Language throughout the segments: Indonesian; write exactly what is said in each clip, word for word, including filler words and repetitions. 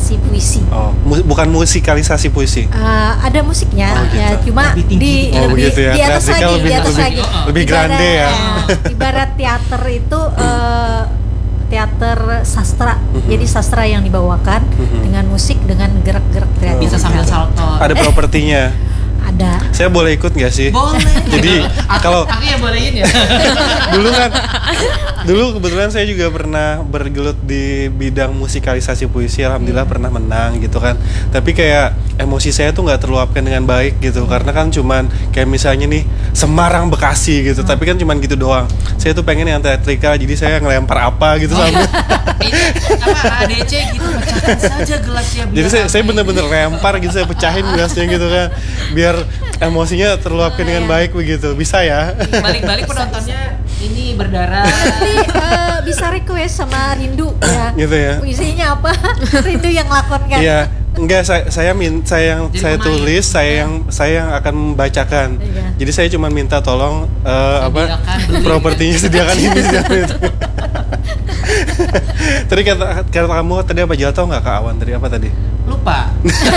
musikalisasi puisi. Oh, mu- bukan musikalisasi puisi. Uh, ada musiknya, Oh, gitu. ya cuma Lebih di tinggi. Oh, lebih begitu ya. di atas Klasikal lagi, lebih- di atas lebih- lagi. lebih grande ya. Ibarat teater itu uh, teater sastra, Mhm. jadi sastra yang dibawakan Mhm. dengan musik, dengan gerak-gerak kreatif. Bisa sambil salto. Ada propertinya. Ada. Saya boleh ikut nggak sih? Boleh. Jadi, aku, kalau- aku yang bolehin ya. Dulu kan, dulu kebetulan saya juga pernah bergelut di bidang musikalisasi puisi. Alhamdulillah Hmm. pernah menang gitu kan. Tapi kayak emosi saya tuh nggak terluapkan dengan baik gitu. Hmm. Karena kan cuman kayak misalnya nih Semarang Bekasi gitu. Hmm. Tapi kan cuman gitu doang. Saya tuh pengen yang teatrikal. Jadi saya ngelempar apa gitu Oh, sambil. Itu apa A D C gitu, pecahkan saja gelasnya. biar Jadi saya, saya ramai. bener-bener lempar gitu, saya pecahin gelasnya gitu kan, biar emosinya terluapkan dengan baik begitu. Bisa ya? Balik-balik penontonnya ini berdarah. Nanti uh, bisa request sama Rindu ya. Gitu ya? Puisinya apa? Rindu yang lakonkan. Iya, enggak saya saya min saya yang Jadi saya pemain. tulis, saya yang saya yang akan membacakan. Iya. Jadi saya cuma minta tolong eh, apa Sediakan, beli. propertinya sediakan ini sediakan itu. Tadi kata, kata kamu tadi apa, jatuh nggak ke awan tadi apa tadi? Lupa.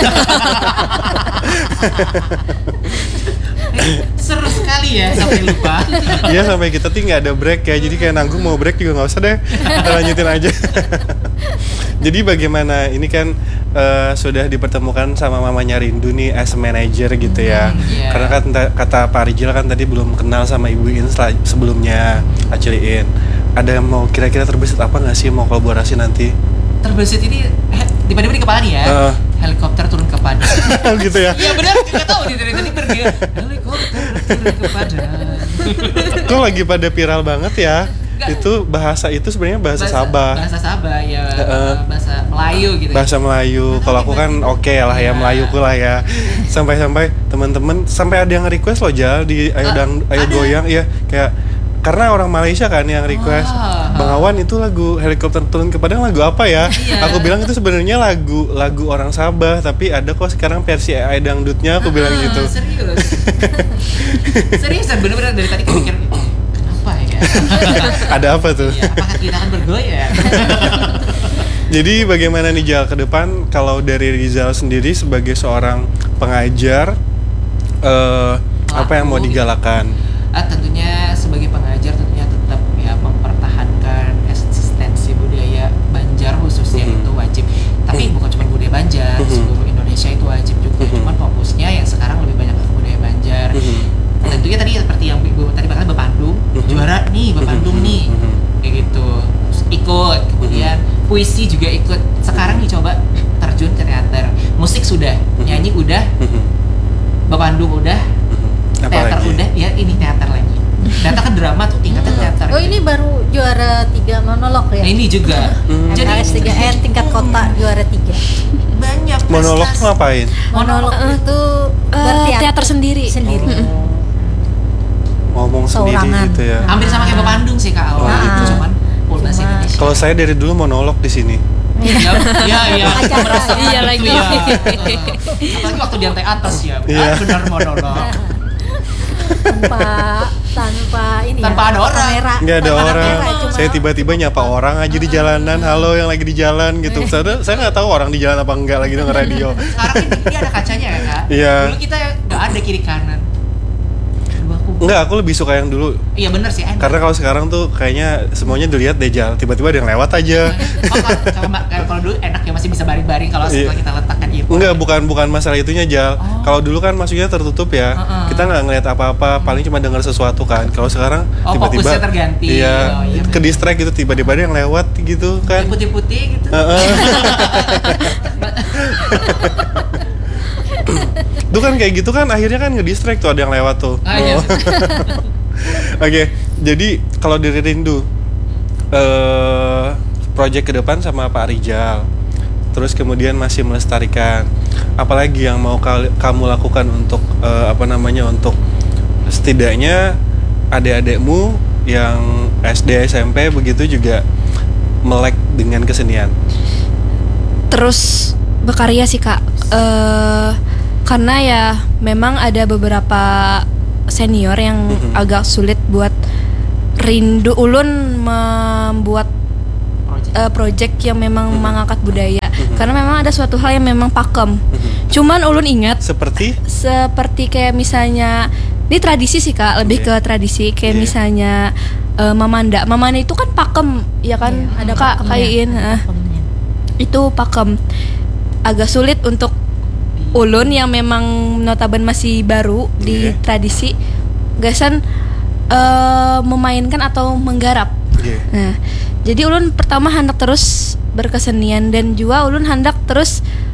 Seru sekali ya sampai lupa. Iya, sampai kita tuh nggak ada break ya, jadi kayak nanggung mau break juga nggak usah deh, kita lanjutin aja. Jadi bagaimana ini kan eh, sudah dipertemukan sama mamanya Rindu nih as manager gitu ya. Hmm, iya. Karena kan ta- kata Pak Rijal kan tadi belum kenal sama Ibu In sel- sebelumnya, Acili In. Ada yang mau kira-kira terbesit apa nggak sih mau kolaborasi nanti? Terbesit ini eh, tiba-tiba di kepala nih ya. Heeh. Helikopter turun ke padang. Gitu ya. Iya benar, nggak tahu nih dari tadi pergi. Helikopter turun ke padang. Itu lagi pada viral banget ya. Nggak. Itu bahasa itu sebenarnya bahasa, Sabah. Bahasa Sabah ya. Heeh. Bahasa Melayu gitu. Bahasa Melayu. Kalau aku kan oke lah ya, Iya. Melayuku lah ya. Sampai-sampai teman-teman sampai ada yang request loh Jal di Ayo Ah, Dang Ayo ada. Goyang ya, kayak karena orang Malaysia kan yang request. Ah. Bang Awan itu lagu Helikopter Turun ke Padang lagu apa ya? Iya. Aku bilang itu sebenarnya lagu lagu orang Sabah, tapi ada kok sekarang versi Ayo Dangdutnya, aku bilang Ah, gitu. Serius. Serius dan bener-bener dari tadi kepikir kenapa ya? Ada apa tuh? Iya, apakah kita akan bergoyang? Jadi bagaimana nih Jal ke depan kalau dari Rizal sendiri sebagai seorang pengajar eh, apa yang mau Pelaku. digalakan? Ah, tentunya sebagai pengajar tentunya tetap ya mempertahankan eksistensi budaya Banjar khususnya Mhm. itu wajib. Tapi Mhm. bukan cuma budaya Banjar, Mhm. seluruh Indonesia itu wajib juga. Mhm. Cuman fokusnya yang sekarang lebih banyak ke budaya Banjar. Mhm. Tentunya tadi seperti yang Ibu tadi bahkan Bepandung, Mhm. juara nih Bepandung Mhm. nih. Mhm. Kayak gitu. Terus ikut, kemudian puisi juga ikut. Sekarang nih coba terjun ke teater. Musik sudah, Mhm. nyanyi udah, Mhm. Bepandung udah, Mhm. teater Apalagi? udah, ya ini teater lagi. Teater kan drama tuh tingkatnya teater. Oh, ini baru juara tiga monolog ya? Nah, ini juga. Hmm. Jadi M K S tiga N tingkat kota juara tiga. banyak Monolog prestasi. tuh ngapain? Monolog Eh, itu eh, berteater teater sendiri. sendiri. Oh. Ngomong sendiri Seorangan. gitu ya. Hampir sama kayak Bepandung sih Kak Oh, awal gitu. itu cuman full bahasa Cuma- Indonesia. Kalau saya dari dulu monolog di sini. ya, ya, ya, Acara. merasa Iya, itu lagi. ya. Heeh. Apalagi waktu di lantai atas ya, Iya. ah, benar monolog. tanpa tanpa ini Tanpa ya, ada orang. kamera. Nggak ada Tanpa orang. kamera, cuma- Saya tiba-tiba nyapa orang aja di jalanan. Halo yang lagi di jalan gitu. Saya saya nggak tahu orang di jalan apa enggak lagi denger radio. Sekarang ini, ini ada kacanya ya Kak. Iya. Dulu kita nggak ada kiri kanan. Dua kubu. Enggak, aku lebih suka yang dulu. Iya benar sih. enak. Karena kalau sekarang tuh kayaknya semuanya dilihat deh Jal. Tiba-tiba ada yang lewat aja. Oh, kalau, kalau, kalau- kalau dulu enak ya masih bisa baring-baring kalau Iya. setelah kita letakkan earphone. Enggak, bukan bukan masalah itunya Jal. Oh. Kalau dulu kan masuknya tertutup ya. Heeh. Kita nggak ngeliat apa-apa, paling cuma dengar sesuatu kan. Kalau sekarang Oh, tiba-tiba fokusnya terganti. Iya, Oh, iya, ke bener. distract gitu, tiba-tiba ada yang lewat gitu kan. Yang putih-putih gitu. Heeh. Itu kan kayak gitu kan akhirnya kan nge-distract tuh ada yang lewat tuh. Ah, iya. Oh. Oke, jadi kalau dari Rindu eh project ke depan sama Pak Rijal, terus kemudian masih melestarikan, apalagi yang mau kal- kamu lakukan untuk eh, apa namanya untuk setidaknya adik-adikmu yang S D S M P begitu juga melek dengan kesenian. Terus berkarya sih Kak. Eh karena ya memang ada beberapa senior yang Mhm. agak sulit buat Rindu Ulun membuat Project. eh, project yang memang Mhm. mengangkat budaya. Mhm. karena memang ada suatu hal yang memang pakem. Cuman ulun ingat Seperti seperti kayak misalnya ini tradisi sih Kak, lebih Oke. ke tradisi kayak Oke. misalnya eh, mamanda. Mamanda itu kan pakem, ya kan? Iya, ada Kak pakemnya. kayain, eh, Pakemnya. itu pakem. Agak sulit untuk ulun yang memang notaben masih baru di Oke. tradisi gasan eh, memainkan atau menggarap. Oke. Nah, jadi ulun pertama hendak terus berkesenian dan juga ulun hendak terus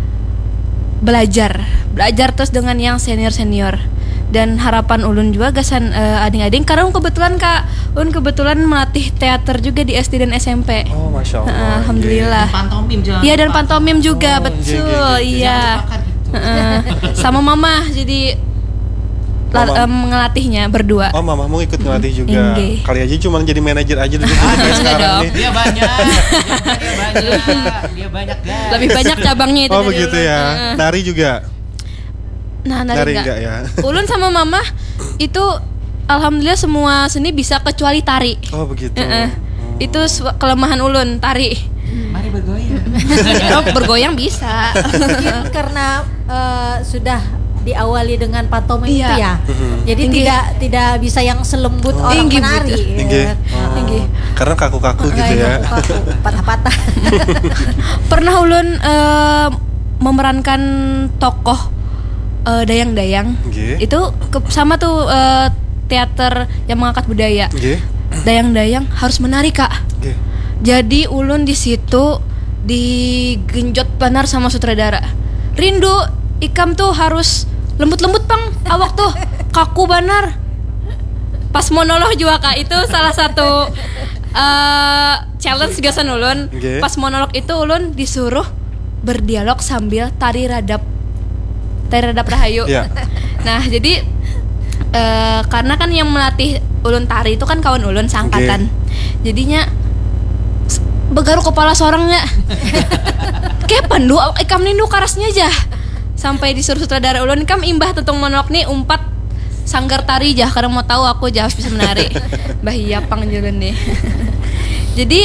belajar, belajar terus dengan yang senior-senior. Dan harapan ulun juga gasan eh, ading-ading karena ulun kebetulan Kak, ulun kebetulan melatih teater juga di S D dan S M P. Oh, masya Allah. Heeh, alhamdulillah. Pantomim jangan Iya dan lupa. pantomim juga, Oh, betul. iya, iya, iya. Iya. Jangan lupakan itu. Heeh. Sama mama jadi la- Mama. em, ngelatihnya berdua. Oh, mama mau ikut ngelatih juga. Inge. Kali aja cuma jadi manajer aja dulu Ah, kayak sekarang dong. nih. Dia banyak, dia banyak, dia banyak guys. Lebih banyak cabangnya itu Oh, dari begitu ulun. ya. Heeh. Nari juga. Nah, nari, Nari enggak. enggak ya? Ulun sama mama itu alhamdulillah semua seni bisa kecuali tari. Oh, begitu. Heeh. Oh. Itu su- kelemahan ulun, tari. Mari bergoyang. Oh, bergoyang bisa. Mungkin karena eh, sudah diawali dengan pantomim Iya. itu ya. Mhm. Jadi Tinggi. tidak tidak bisa yang selembut Oh. orang Tinggi, menari. betul. Tinggi. ya. Oh. Tinggi. Karena kaku-kaku gitu Kayak ya. kaku-kaku, patah-patah. Pernah ulun eh, memerankan tokoh eh, dayang-dayang. Oke. Itu ke- sama tuh eh, teater yang mengangkat budaya. Oke. Dayang-dayang harus menari, Kak. Oke. Jadi ulun di situ digenjot benar sama sutradara. Rindu ikam tuh harus lembut-lembut Bang. Awak tuh kaku benar. Pas monolog juga Kak, itu salah satu eh, challenge gasan ulun. Oke. Pas monolog itu ulun disuruh berdialog sambil tari radap. Tari radap rahayu. Iya. Nah, jadi eh, karena kan yang melatih ulun tari itu kan kawan ulun seangkatan. Jadinya s- begaru kepala seorangnya. Kayak pandu ikam nindu karasnya aja. Sampai disuruh sutradara ulun ikam imbah tentang monolog nih umpat sanggar tari jah karena mau tahu aku jah harus bisa menari. Bah iya pang jalan nih. Jadi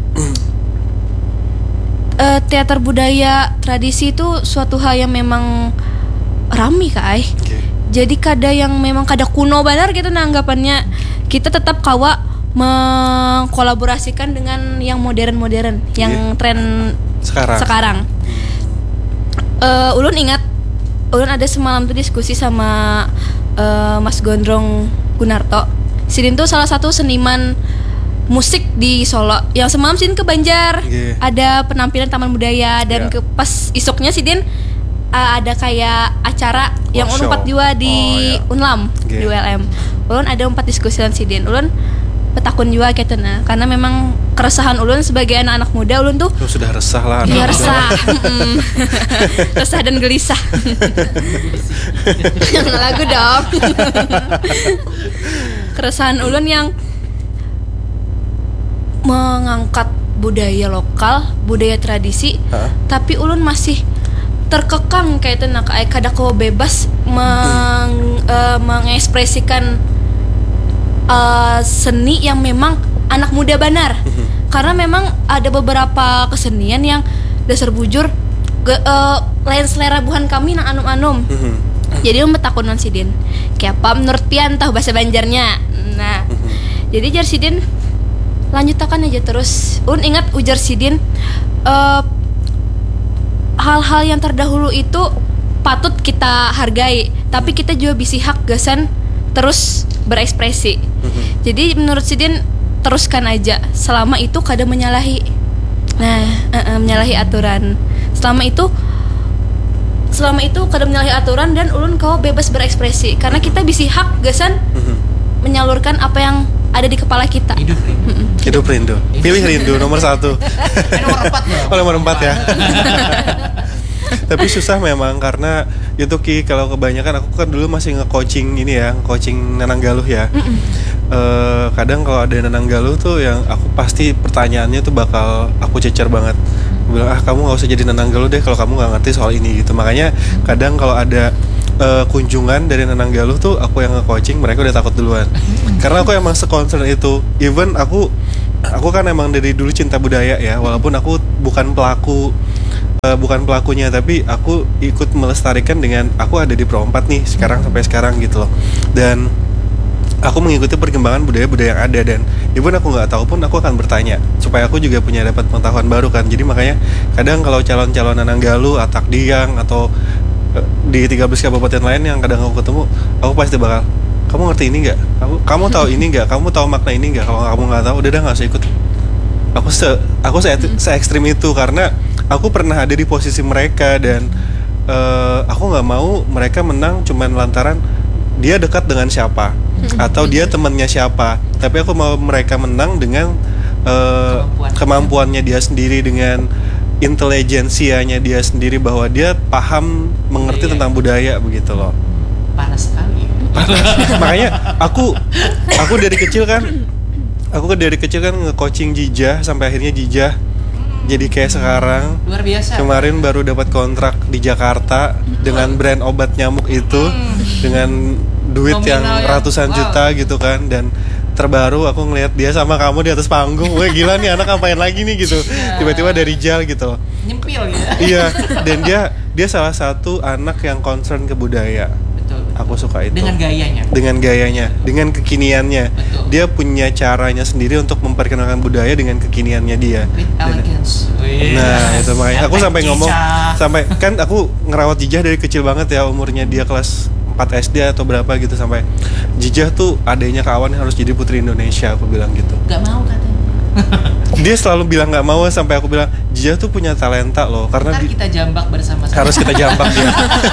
eh, teater budaya tradisi itu suatu hal yang memang rami Kak. Oke. Jadi kada yang memang kada kuno benar gitu nah anggapannya. Kita tetap kawa mengkolaborasikan dengan yang modern-modern, yang tren Sekarang. sekarang. Eh, ulun ingat, ulun ada semalam tuh diskusi sama eh, Mas Gondrong Gunarto. Sidin tuh salah satu seniman musik di Solo. Yang semalam Sidin ke Banjar, Oke. ada penampilan taman budaya dan Ya. ke pas isuknya Sidin uh, ada kayak acara yang Workshop. ulun empat juga di Oh, ya. Unlam Oke. di U L M. Ulun ada empat diskusi dengan Sidin. Ulun petakun juga gitu nah, karena memang keresahan ulun sebagai anak-anak muda ulun tuh Lu sudah resah lah. Iya anak resah, muda. Mm-mm. resah dan gelisah. Yang lagu dong. Keresahan ulun yang mengangkat budaya lokal, budaya tradisi, Hah? tapi ulun masih terkekang kayak itu nah kayak kada kau bebas meng, eh, mengekspresikan eh, seni yang memang anak muda benar. Karena memang ada beberapa kesenian yang dasar bujur ge, eh, lain selera buhan kami nang anum-anum. Mhm. Jadi um betakun non sidin. Kayak apa menurut pian tahu bahasa Banjarnya. Nah, jadi jar sidin lanjutakan aja terus. Un ingat ujar sidin eh, hal-hal yang terdahulu itu patut kita hargai, tapi kita juga bisa hak gasan terus berekspresi. Jadi menurut sidin teruskan aja selama itu kada menyalahi. Nah, eh, eh, menyalahi aturan. Selama itu selama itu kada menyalahi aturan dan ulun kau bebas berekspresi karena kita bisa hak gasan Mhm. menyalurkan apa yang ada di kepala kita. Hidup rindu. Hidup rindu. Pilih rindu nomor satu. Eh, nomor empat ya. Oh, nomor empat ya. Tapi susah memang karena itu Ki, kalau kebanyakan aku kan dulu masih nge-coaching ini ya, coaching Nanang Galuh ya. Eh, kadang kalau ada Nanang Galuh tuh yang aku pasti pertanyaannya tuh bakal aku cecer banget. Aku bilang, ah kamu gak usah jadi Nanang Galuh deh kalau kamu gak ngerti soal ini gitu. Makanya kadang kalau ada eh, kunjungan dari Nanang Galuh tuh aku yang nge-coaching, mereka udah takut duluan. Karena aku emang se-concern itu. Even aku aku kan emang dari dulu cinta budaya ya, walaupun aku bukan pelaku uh, bukan pelakunya, tapi aku ikut melestarikan dengan aku ada di Pro empat nih sekarang sampai sekarang gitu loh. Dan aku mengikuti perkembangan budaya-budaya yang ada, dan even aku nggak tahu pun aku akan bertanya supaya aku juga punya dapat pengetahuan baru kan. Jadi makanya kadang kalau calon-calon Nananggalu, Atak Diang atau uh, di tiga belas kabupaten lain yang kadang aku ketemu, aku pasti bakal, kamu ngerti ini nggak? Kamu kamu tahu ini nggak? Kamu tahu makna ini nggak? Kalau kamu nggak tahu, udah dah nggak usah ikut. Aku se aku se, se ekstrim itu karena aku pernah ada di posisi mereka, dan uh, aku nggak mau mereka menang cuman lantaran dia dekat dengan siapa atau dia temannya siapa, tapi aku mau mereka menang dengan uh, Kemampuan. kemampuannya dia sendiri, dengan intelijensianya dia sendiri, bahwa dia paham mengerti Budaya. tentang budaya begitu loh. Panas sekali. Makanya aku aku dari kecil kan aku dari kecil kan nge-coaching Jijah sampai akhirnya Jijah jadi kayak sekarang. Luar biasa. Kemarin baru dapat kontrak di Jakarta dengan brand obat nyamuk itu, dengan duit yang Nominal ya. ratusan Wow. juta gitu kan. Dan terbaru aku ngelihat dia sama kamu di atas panggung, wah gila nih anak ngapain lagi nih gitu. Tiba-tiba dari Rijal gitu. Nyempil ya. Iya, dan dia dia salah satu anak yang concern ke budaya. Betul. Aku suka itu. Dengan gayanya. Dengan gayanya, dengan kekiniannya. Betul. Dia punya caranya sendiri untuk memperkenalkan budaya dengan kekiniannya dia. With Dan- elegance. Wih. Nah itu makanya aku Efek sampai ngomong, Jijah. sampai kan aku ngerawat Jijah dari kecil banget ya, umurnya dia kelas empat S D atau berapa gitu, sampai Jijah tuh adanya kawan yang harus jadi putri Indonesia, aku bilang gitu. Gak mau katanya. Dia selalu bilang nggak mau, sampai aku bilang Jijah tuh punya talenta loh, karena Ntar di- kita jambak bersama-sama. harus kita jambak dia.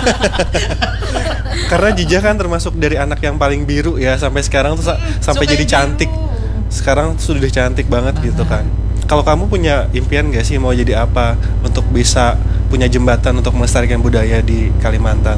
Karena Jijah kan termasuk dari anak yang paling biru ya, sampai sekarang tuh sa- sampai Suka jadi biru. cantik. Sekarang sudah cantik banget gitu kan. Kalau kamu punya impian gak sih mau jadi apa untuk bisa punya jembatan untuk melestarikan budaya di Kalimantan?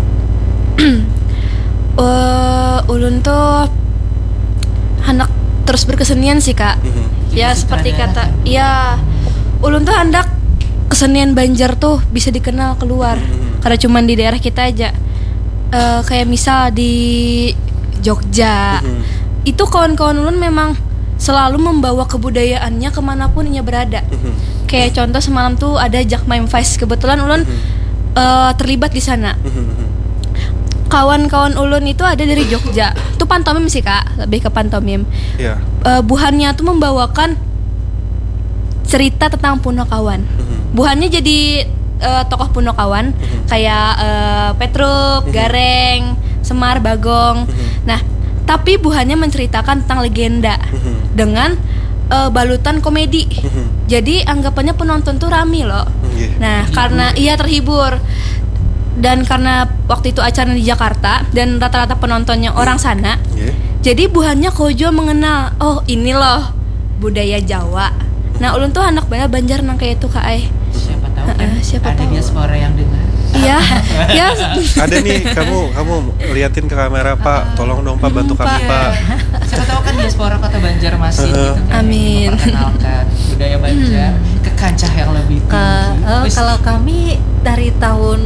Eh, ulun tuh hendak terus berkesenian sih kak. Mhm. Ya Jadi seperti sutradara. kata, ya ulun tuh hendak kesenian Banjar tuh bisa dikenal keluar. Mhm. Karena cuman di daerah kita aja. Eh, kayak misal di Jogja, Mhm. itu kawan-kawan ulun memang selalu membawa kebudayaannya kemanapun ia berada. Mhm. Kayak contoh semalam tuh ada Jakmime Fest, kebetulan ulun eh, terlibat di sana. Mhm. Kawan-kawan ulun itu ada dari Jogja. Itu pantomim sih kak, lebih ke pantomim. Iya. Eh, buhannya tuh membawakan cerita tentang Punokawan. Mhm. Buhannya jadi eh, tokoh Punokawan kayak eh, Petruk, Gareng, Semar, Bagong. Nah, tapi buhannya menceritakan tentang legenda Mhm. dengan eh, balutan komedi. Mhm. Jadi anggapannya penonton tuh rame loh. Iya. Nah, karena iya terhibur. Dan karena waktu itu acara di Jakarta dan rata-rata penontonnya orang sana, Iya. jadi buhannya Kojo mengenal, oh ini loh budaya Jawa. Nah, ulun tuh anak bala Banjar nang kayak itu kak Ai. Siapa tahu kan Heeh, siapa ada tahu. diaspora yang dengar. Iya, ya. Ada nih, kamu kamu liatin ke kamera Pak, tolong dong Pak bantu kami Pak. Pak. Siapa tahu kan diaspora kota Banjarmasin Heeh. gitu kan. Amin. Memperkenalkan budaya Banjar ke kancah yang lebih Ke, tinggi. eh, Wis, kalau kami dari tahun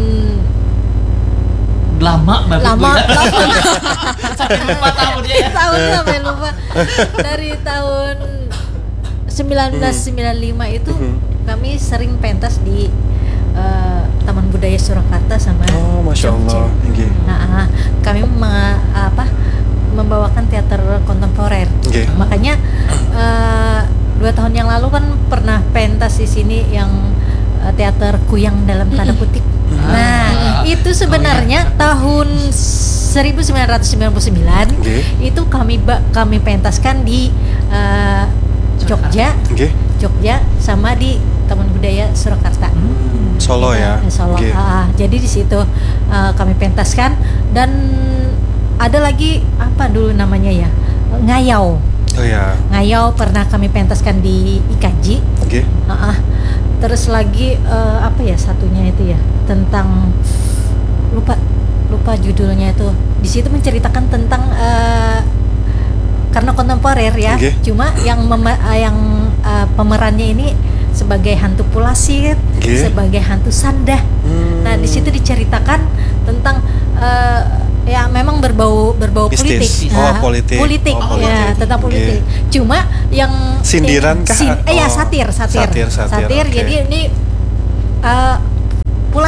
lama banget lama, Bu, ya. lama Sampai lupa tahunnya ya. tahun sampai lupa dari tahun sembilan belas sembilan puluh lima itu Mhm. kami sering pentas di eh, Taman Budaya Surakarta sama Oh, Masya Jogja. Allah. Oke. Nah, ah, kami me- apa membawakan teater kontemporer. Oke. Makanya eh, dua tahun yang lalu kan pernah pentas di sini yang eh, teater kuyang dalam tanda kutip. Nah, Ah, itu sebenarnya tahun seribu sembilan ratus sembilan puluh sembilan Oke. itu kami ba- kami pentaskan di eh, Jogja, Oke. Jogja sama di Taman Budaya Surakarta. Hmm, Solo ya. Eh, Solo. Oke. Ah, jadi di situ eh, kami pentaskan, dan ada lagi apa dulu namanya ya, Ngayau. Oh ya. Ngayau pernah kami pentaskan di I K J. Oke. Ah, ah. Terus lagi eh, apa ya satunya itu ya, tentang lupa lupa judulnya itu. Di situ menceritakan tentang eh, karena kontemporer ya. Oke. Cuma yang mema- eh, yang eh, pemerannya ini sebagai hantu Pulasit, Oke. sebagai hantu Sandah. Hmm. Nah, di situ diceritakan tentang eh, ya memang berbau berbau Mistis. politik. Oh, Nah, politik. politik. Oh, Ya, politik. tentang Oke. politik. Cuma yang Sindiran kah? sin- eh, ya Oh, satir, satir. satir, satir, oke. Jadi ini eh,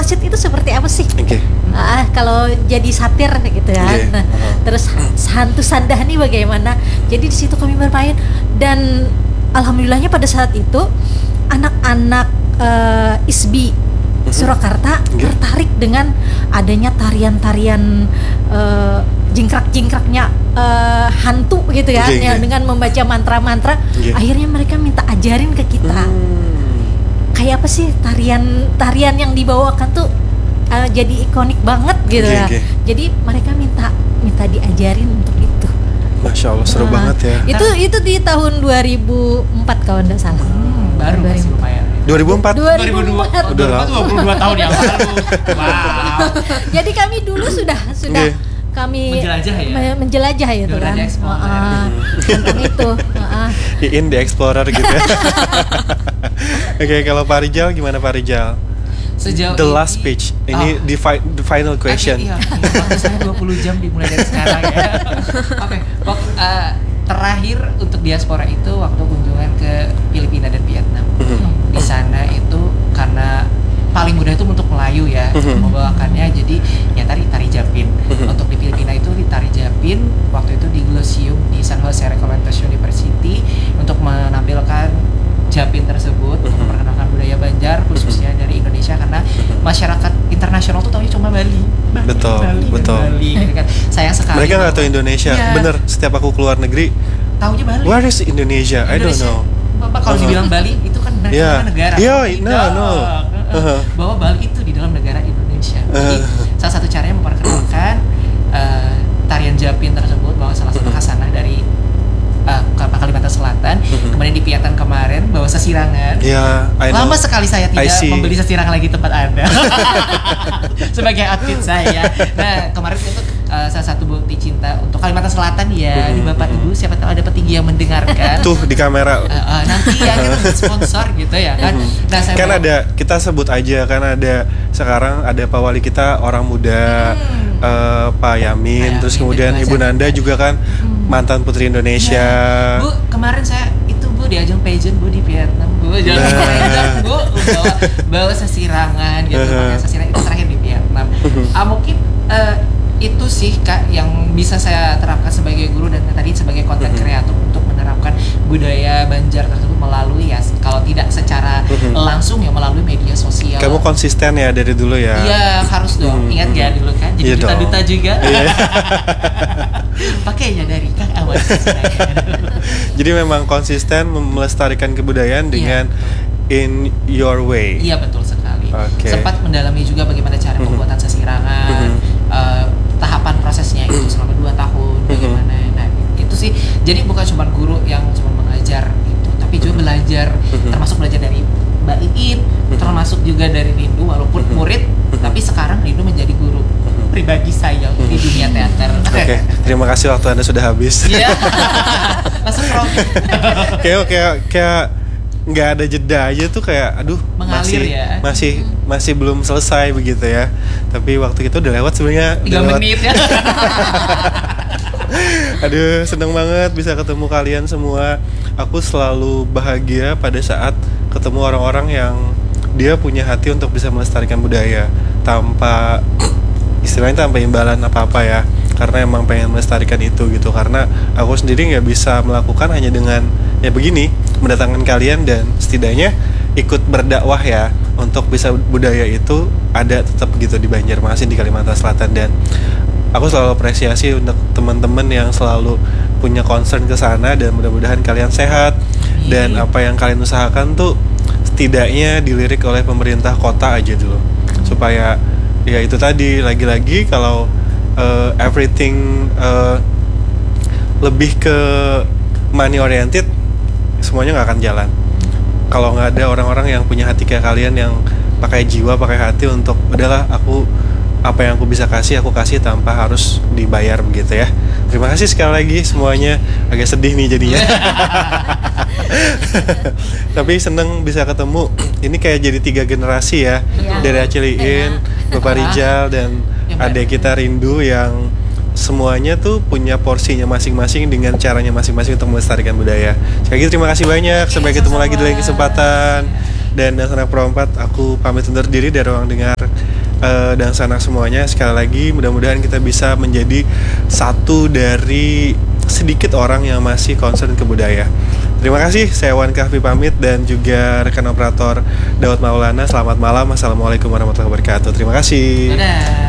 Warsid itu seperti apa sih? Oke. Ah, kalau jadi satir gitu ya. Oke. Nah, Uh-huh. terus hantu Sandahni bagaimana? Jadi di situ kami bermain dan alhamdulillahnya pada saat itu anak-anak eh, I S B I Surakarta Oke. tertarik dengan adanya tarian-tarian eh, jingkrak-jingkraknya eh, hantu gitu ya, Oke, ya, oke. dengan membaca mantra-mantra. Oke. Akhirnya mereka minta ajarin ke kita. Hmm. Kayak apa sih tarian tarian yang dibawakan tuh uh, jadi ikonik banget gitu Oke, ya. oke. Jadi mereka minta minta diajarin untuk itu. Masya Allah seru Nah, banget ya. Itu itu di tahun dua ribu empat kalau nggak salah. Hmm, baru dua ribu masih lumayan. dua ribu empat. dua ribu empat. Oh, Udah lama. dua puluh dua tahun yang lalu. Wow. Jadi kami dulu sudah sudah Oke. kami Menjelajah ya? me- menjelajah itu Dora kan. the Explorer. Heeh, tentang itu. Heeh. In the Explorer gitu ya. Oke, kalau Pak Rijal gimana Pak Rijal? Sejauh The ini, last speech. Ini Oh. the, fi- the final question. Oke, iya, iya, waktu saya dua puluh jam dimulai dari sekarang ya. Oke, wak- eh, terakhir untuk diaspora itu waktu kunjungan ke Filipina dan Vietnam. Mhm. Di sana itu karena paling mudah itu untuk Melayu ya, Mhm. membawakannya jadi ya tari tari Japin. Mhm. Untuk di Filipina itu di tari Japin, waktu itu di Glosium di San Jose Recoletos University untuk menampilkan Japin tersebut, Mhm. memperkenalkan budaya Banjar khususnya dari Indonesia karena masyarakat internasional tuh taunya cuma Bali. Bali, Betul, Bali, betul. Bali, gitu kan. Sayang sekali. Mereka nggak tahu bahwa- Indonesia. Iya, Bener, setiap aku keluar negeri, taunya Bali. where is Indonesia? I don't Indonesia. know. Bapak kalau Uh-huh. dibilang Bali itu kan negara Yeah. negara. Yeah, Tidak. no, no. Uh-uh. Uh-huh. Bahwa Bali itu di dalam negara Indonesia. Jadi Uh-huh. salah satu caranya memperkenalkan uh, tarian Japin tersebut bahwa salah satu Uh-huh. khasanah dari uh, Kalimantan Selatan. Uh-huh. Kemudian di Vietnam kemarin bahwa sesirangan. Ya, I know. Lama sekali saya I tidak see. membeli sesirang lagi tempat Anda sebagai outfit saya. Nah, kemarin itu uh, salah satu bukti cinta untuk Kalimantan Selatan ya, di Hmm, Bapak hmm. Ibu, siapa tahu ada petinggi yang mendengarkan. Tuh di kamera. Uh, uh, nanti ya kita sponsor gitu ya kan. Mhm. Nah, saya Kan mau- ada, kita sebut aja kan ada sekarang ada Pak Wali kita orang muda, Hmm. eh, Pak Yamin, Pak terus Yamin, kemudian dan Ibu Mas Nanda Yamin. juga kan mantan Putri Indonesia. Nah, Bu, kemarin saya itu Bu di ajang pageant Bu di Vietnam Bu, jalan Nah. pageant Bu, bawa bawa sesirangan gitu, Uh-huh. pakai sesirangan itu terakhir di Vietnam. Ah mungkin eh, itu sih Kak yang bisa saya terapkan sebagai guru dan tadi sebagai konten Mhm. kreator untuk menerapkan budaya Banjar tersebut melalui ya kalau tidak secara Mhm. langsung ya melalui media sosial. Kamu konsisten ya dari dulu ya. Iya harus dong, Mhm. ingat ya dulu kan, jadi Iya dong. duta-duta juga. Iya. Pakainya dari Kang Awan. Jadi memang konsisten melestarikan kebudayaan dengan in your way. Iya betul sekali. Oke. Sempat mendalami juga bagaimana cara Mhm. pembuatan sesirangan, Mhm. eh, tahapan prosesnya itu selama dua tahun Mhm. bagaimana. Nah itu sih. Jadi bukan cuma guru yang cuma mengajar itu, tapi juga belajar, Mhm. termasuk belajar dari Mbak Iin, Mhm. termasuk juga dari Rindu walaupun Mhm. murid, Mhm. tapi sekarang Rindu menjadi guru pribadi saya di dunia teater. Oke, terima kasih waktu Anda sudah habis. Iya. Langsung profit. kayak kayak kayak nggak ada jeda aja tuh kayak aduh Mengalir masih ya. masih masih belum selesai begitu ya. Tapi waktu itu udah lewat sebenarnya. udah Tiga lewat. menit ya. Aduh, seneng banget bisa ketemu kalian semua. Aku selalu bahagia pada saat ketemu orang-orang yang dia punya hati untuk bisa melestarikan budaya tanpa istilahnya tanpa imbalan apa-apa ya. Karena emang pengen melestarikan itu gitu. Karena aku sendiri nggak bisa melakukan hanya dengan ya begini, mendatangkan kalian dan setidaknya ikut berdakwah ya untuk bisa budaya itu ada tetap gitu di Banjarmasin, di Kalimantan Selatan. Dan aku selalu apresiasi untuk teman-teman yang selalu punya concern ke sana dan mudah-mudahan kalian sehat dan apa yang kalian usahakan tuh setidaknya dilirik oleh pemerintah kota aja dulu supaya ya itu tadi lagi-lagi kalau uh, everything uh, lebih ke money oriented semuanya nggak akan jalan kalau nggak ada orang-orang yang punya hati kayak kalian yang pakai jiwa pakai hati untuk udahlah aku apa yang aku bisa kasih aku kasih tanpa harus dibayar begitu ya. Terima kasih sekali lagi semuanya. Agak sedih nih jadinya. Tapi seneng bisa ketemu. Ini kayak jadi tiga generasi ya. Iya. Dari Aciliin, Bapak Rijal dan adik kita Rindu yang semuanya tuh punya porsinya masing-masing dengan caranya masing-masing untuk melestarikan budaya. Sekali lagi terima kasih banyak. Sampai ketemu lagi di lain kesempatan. Dan dan anak perempat, aku pamit undur diri dari ruang dengar uh, dan sanak semuanya. Sekali lagi mudah-mudahan kita bisa menjadi satu dari sedikit orang yang masih concern ke budaya. Terima kasih, saya Wan Kahfi pamit dan juga rekan operator Daud Maulana. Selamat malam, assalamualaikum warahmatullahi wabarakatuh. Terima kasih. Dadah.